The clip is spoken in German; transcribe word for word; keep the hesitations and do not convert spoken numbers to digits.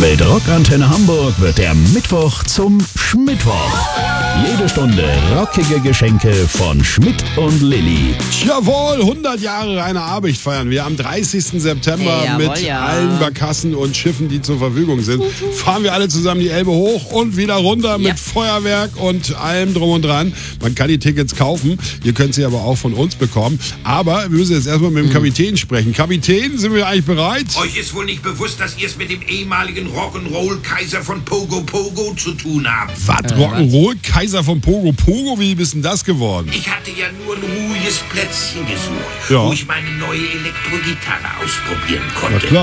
Mit Rockantenne Hamburg wird der Mittwoch zum Schmittwoch. Jede Stunde rockige Geschenke von Schmidt und Lilly. Jawohl, hundert Jahre Rainer Abicht feiern wir am dreißigsten September Hey, jawohl, mit ja. allen Barkassen und Schiffen, die zur Verfügung sind. Fahren wir alle zusammen die Elbe hoch und wieder runter mit Ja. Feuerwerk und allem drum und dran. Man kann die Tickets kaufen, ihr könnt sie aber auch von uns bekommen. Aber wir müssen jetzt erstmal mit dem Kapitän sprechen. Kapitän, sind wir eigentlich bereit? Euch ist wohl nicht bewusst, dass ihr es mit dem ehemaligen Rock'n'Roll-Kaiser von Pogo Pogo zu tun habt. Was? Rock'n'Roll? Kaiser von Pogo Pogo? Wie bist denn das geworden? Ich hatte ja nur ein ruhiges Plätzchen gesucht, Ja. wo ich meine neue Elektrogitarre ausprobieren Na konnte. klar.